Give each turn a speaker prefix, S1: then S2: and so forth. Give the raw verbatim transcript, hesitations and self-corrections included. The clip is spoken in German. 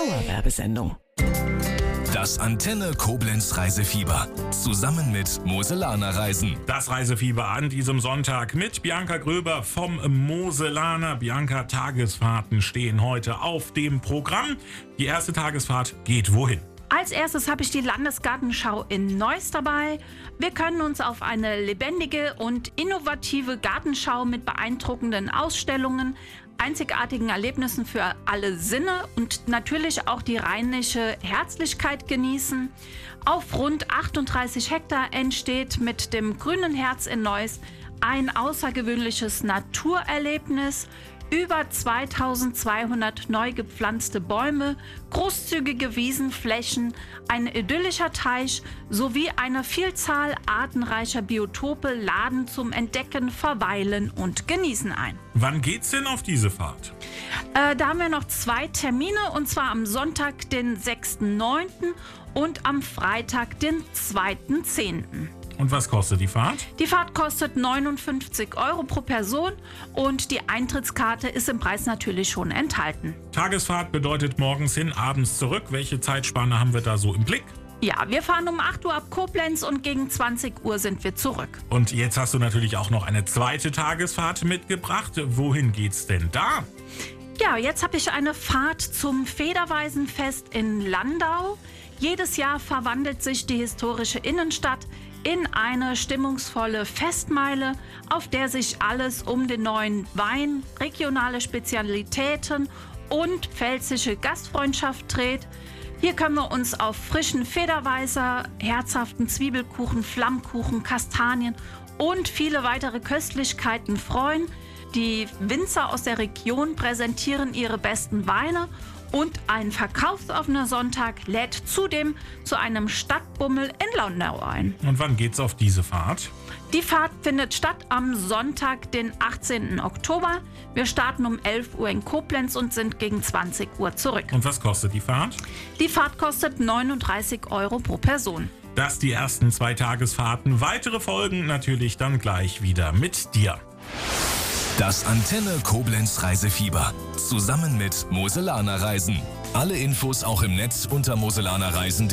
S1: Dauerwerbesendung.
S2: Das Antenne Koblenz Reisefieber. Zusammen mit Moselaner Reisen.
S3: Das Reisefieber an diesem Sonntag mit Bianca Gröber vom Moselaner. Bianca, Tagesfahrten stehen heute auf dem Programm. Die erste Tagesfahrt geht wohin?
S4: Als erstes habe ich die Landesgartenschau in Neuss dabei. Wir können uns auf eine lebendige und innovative Gartenschau mit beeindruckenden Ausstellungen, einzigartigen Erlebnissen für alle Sinne und natürlich auch die rheinische Herzlichkeit genießen. Auf rund achtunddreißig Hektar entsteht mit dem Grünen Herz in Neuss ein außergewöhnliches Naturerlebnis. Über zweitausendzweihundert neu gepflanzte Bäume, großzügige Wiesenflächen, ein idyllischer Teich sowie eine Vielzahl artenreicher Biotope laden zum Entdecken, Verweilen und Genießen ein.
S3: Wann geht's denn auf diese Fahrt?
S4: Äh, da haben wir noch zwei Termine, und zwar am Sonntag, den sechsten neunten und am Freitag, den zweiten zehnten
S3: Und was kostet die Fahrt?
S4: Die Fahrt kostet neunundfünfzig Euro pro Person und die Eintrittskarte ist im Preis natürlich schon enthalten.
S3: Tagesfahrt bedeutet morgens hin, abends zurück. Welche Zeitspanne haben wir da so im Blick?
S4: Ja, wir fahren um acht Uhr ab Koblenz und gegen zwanzig Uhr sind wir zurück.
S3: Und jetzt hast du natürlich auch noch eine zweite Tagesfahrt mitgebracht. Wohin geht's denn da?
S4: Ja, jetzt habe ich eine Fahrt zum Federweisenfest in Landau. Jedes Jahr verwandelt sich die historische Innenstadt in eine stimmungsvolle Festmeile, auf der sich alles um den neuen Wein, regionale Spezialitäten und pfälzische Gastfreundschaft dreht. Hier können wir uns auf frischen Federweißer, herzhaften Zwiebelkuchen, Flammkuchen, Kastanien und viele weitere Köstlichkeiten freuen. Die Winzer aus der Region präsentieren ihre besten Weine und ein verkaufsoffener Sonntag lädt zudem zu einem Stadtbummel in Landau ein.
S3: Und wann geht's auf diese Fahrt?
S4: Die Fahrt findet statt am Sonntag, den achtzehnten Oktober. Wir starten um elf Uhr in Koblenz und sind gegen zwanzig Uhr zurück.
S3: Und was kostet die Fahrt?
S4: Die Fahrt kostet neununddreißig Euro pro Person.
S3: Das die ersten zwei Tagesfahrten. Weitere Folgen natürlich dann gleich wieder mit dir.
S2: Das Antenne Koblenz Reisefieber. Zusammen mit Moselaner Reisen. Alle Infos auch im Netz unter moselanerreisen punkt de.